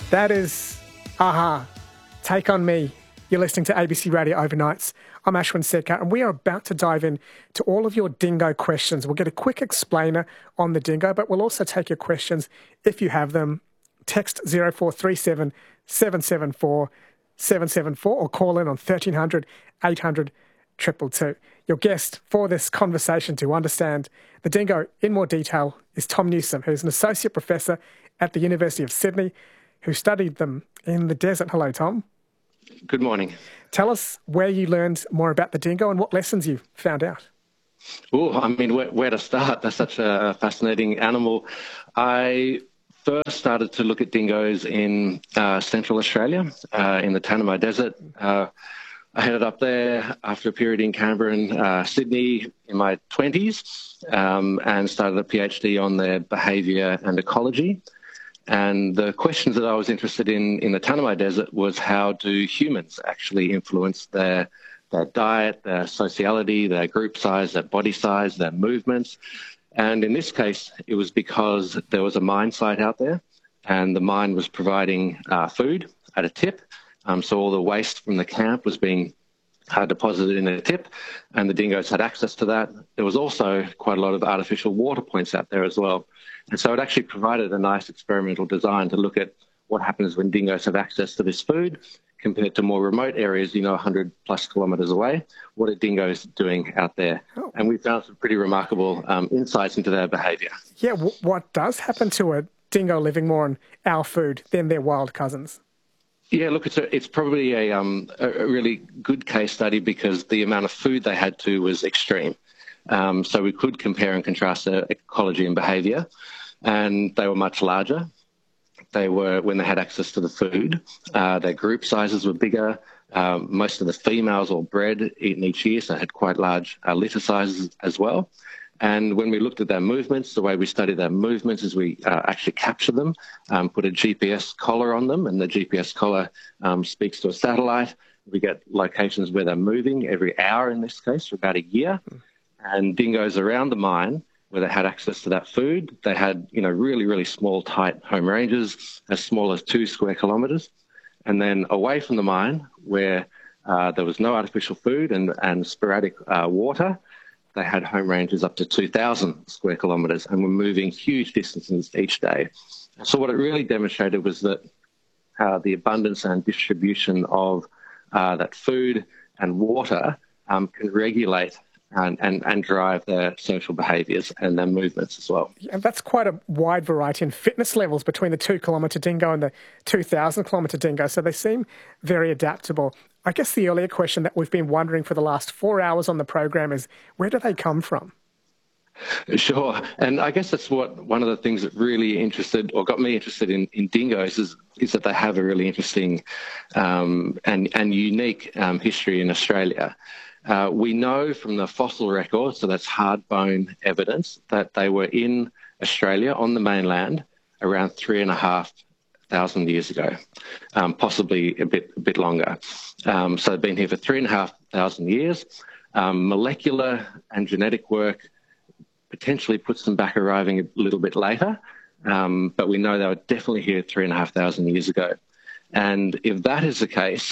That is Aha, Take On Me. You're listening to ABC Radio Overnights. I'm Ashwin Sekhar, and we are about to dive in to all of your dingo questions. We'll get a quick explainer on the dingo, but we'll also take your questions if you have them. Text 0437 774 774 or call in on 1300 800 222. Your guest for this conversation to understand the dingo in more detail is Tom Newsome, who's an associate professor at the University of Sydney, who studied them in the desert. Hello, Tom. Good morning. Tell us where you learned more about the dingo and what lessons you found out. Oh, I mean, where to start? That's such a fascinating animal. I first started to look at dingoes in Central Australia, in the Tanami Desert. I headed up there after a period in Canberra and Sydney in my 20s and started a PhD on their behaviour and ecology. And the questions that I was interested in the Tanami Desert was how do humans actually influence their diet, their sociality, their group size, their body size, their movements. And in this case, it was because there was a mine site out there and the mine was providing food at a tip. So all the waste from the camp was being deposited in a tip, and the dingoes had access to that. There was also quite a lot of artificial water points out there as well. And so it actually provided a nice experimental design to look at what happens when dingoes have access to this food compared to more remote areas, 100 plus kilometres away. What are dingoes doing out there? Oh. And we found some pretty remarkable insights into their behaviour. Yeah, what does happen to a dingo living more on our food than their wild cousins? Yeah, look, it's probably a really good case study because the amount of food they had to was extreme. So we could compare and contrast their ecology and behaviour, and they were much larger. They were, when they had access to the food, their group sizes were bigger. Most of the females were bred eaten each year, so had quite large litter sizes as well. And when we looked at their movements, the way we study their movements is we actually capture them, put a GPS collar on them, and the GPS collar speaks to a satellite. We get locations where they're moving every hour in this case for about a year. And dingoes around the mine, where they had access to that food, they had, really, really small, tight home ranges, as small as 2 square kilometres. And then away from the mine, where there was no artificial food and sporadic water, they had home ranges up to 2,000 square kilometres and were moving huge distances each day. So what it really demonstrated was that the abundance and distribution of that food and water can regulate and drive their social behaviours and their movements as well. And that's quite a wide variety in fitness levels between the 2-kilometre dingo and the 2,000-kilometre dingo, so they seem very adaptable. I guess the earlier question that we've been wondering for the last 4 hours on the program is, where do they come from? Sure. And I guess that's one of the things that really got me interested in dingoes is that they have a really interesting and unique history in Australia. We know from the fossil record, so that's hard bone evidence, that they were in Australia on the mainland around 3,500 years ago, possibly a bit longer. So they've been here for 3,500 years. Molecular and genetic work potentially puts them back arriving a little bit later, but we know they were definitely here 3,500 years ago. And if that is the case,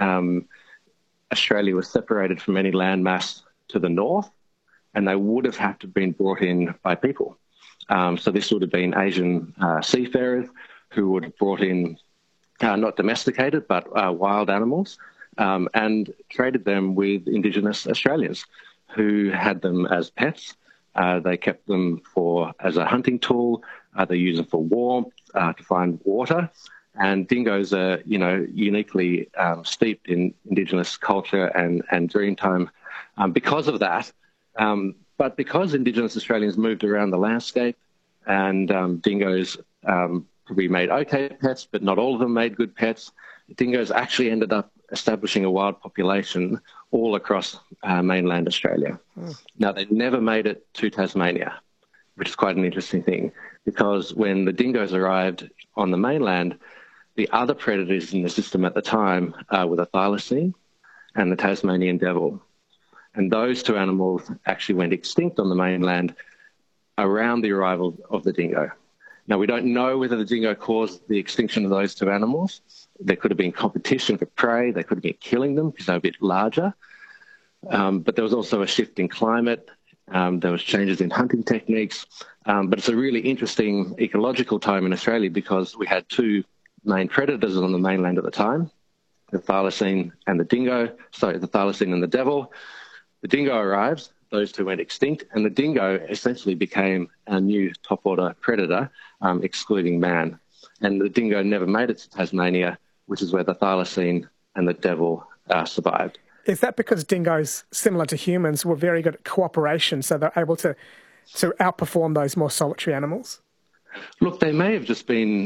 Australia was separated from any landmass to the north, and they would have had to have been brought in by people. So this would have been Asian seafarers who would have brought in not domesticated, but wild animals, and traded them with Indigenous Australians who had them as pets. They kept them as a hunting tool. They used them for warmth, to find water. And dingoes are, uniquely steeped in Indigenous culture and Dreamtime because of that. But because Indigenous Australians moved around the landscape and dingoes probably made okay pets, but not all of them made good pets, dingoes actually ended up establishing a wild population all across mainland Australia. Now, they never made it to Tasmania, which is quite an interesting thing, because when the dingoes arrived on the mainland, the other predators in the system at the time were the thylacine and the Tasmanian devil. And those two animals actually went extinct on the mainland around the arrival of the dingo. Now, we don't know whether the dingo caused the extinction of those two animals. There could have been competition for prey. They could have been killing them because they were a bit larger. But there was also a shift in climate. There was changes in hunting techniques. But it's a really interesting ecological time in Australia because we had two main predators on the mainland at the time, the thylacine and the dingo. Sorry, the thylacine and the devil. The dingo arrives. Those two went extinct, and the dingo essentially became a new top-order predator, excluding man. And the dingo never made it to Tasmania, which is where the thylacine and the devil survived. Is that because dingoes, similar to humans, were very good at cooperation, so they're able to outperform those more solitary animals? Look, they may have just been